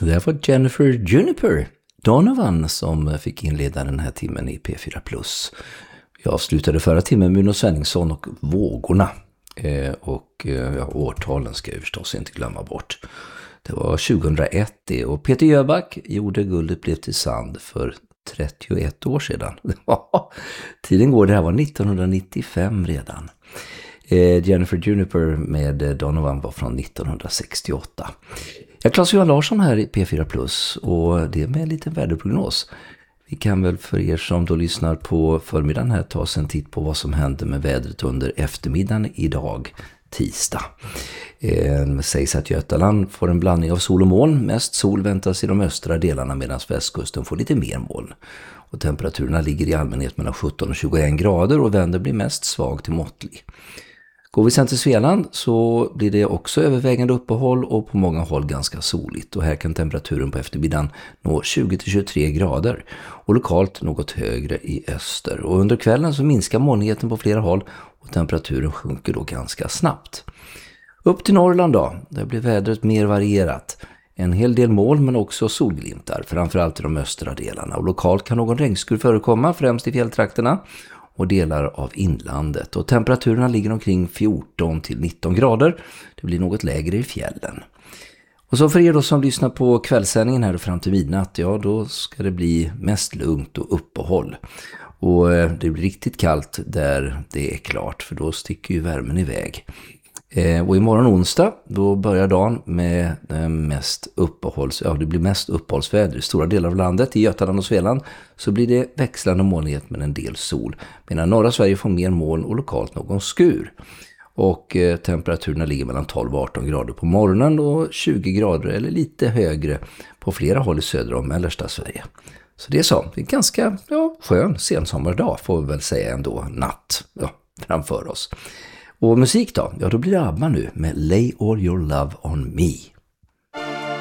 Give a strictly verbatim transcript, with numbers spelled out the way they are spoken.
Det var Jennifer Juniper Donovan som fick inleda den här timmen i P fyra plus. Jag avslutade förra timmen med Uno Svenningsson och Vågorna. Eh, och eh, ja, årtalen ska jag förstås inte glömma bort. Det var tjugohundraett det, och Peter Jöback gjorde Guldet blev till sand för trettioett år sedan. Tiden går, det här var nittonhundranittiofem redan. Eh, Jennifer Juniper med Donovan var från nittonhundrasextioåtta. Jag Claes-Johan Larsson här i P fyra plus, och det är med en liten väderprognos. Vi kan väl för er som då lyssnar på förmiddagen här ta oss en titt på vad som händer med vädret under eftermiddagen idag, tisdag. Eh, sägs att Götaland får en blandning av sol och moln. Mest sol väntas i de östra delarna, medan västkusten får lite mer moln. Och temperaturerna ligger i allmänhet mellan sjutton och tjugoett grader, och vänder blir mest svag till måttlig. Går vi sen till Svealand så blir det också övervägande uppehåll och på många håll ganska soligt. Och här kan temperaturen på eftermiddagen nå tjugo till tjugotre grader och lokalt något högre i öster. Och under kvällen så minskar molnigheten på flera håll och temperaturen sjunker då ganska snabbt. Upp till Norrland då, där blir vädret mer varierat. En hel del moln men också solglimtar, framförallt i de östra delarna. Och lokalt kan någon regnskur förekomma, främst i fjälltrakterna och delar av inlandet. Och temperaturerna ligger omkring fjorton till nitton grader. Det blir något lägre i fjällen. Och så för er då som lyssnar på kvällssändningen här fram till midnatt, ja då ska det bli mest lugnt och uppehåll. Och det blir riktigt kallt där det är klart, för då sticker ju värmen iväg. Eh, och imorgon onsdag då börjar dagen med eh, mest uppehålls, ja, det blir mest uppehållsväder i stora delar av landet. I Götaland och Svealand så blir det växlande molnighet med en del sol, medan norra Sverige får mer moln och lokalt någon skur. Och eh, temperaturerna ligger mellan tolv och arton grader på morgonen och tjugo grader eller lite högre på flera håll i södra och mellersta Sverige. Så det är så, det är ganska ja, skön sensommardag får vi väl säga ändå, natt ja, framför oss. Och musik då? Ja, då blir det ABBA nu med Lay All Your Love On Me.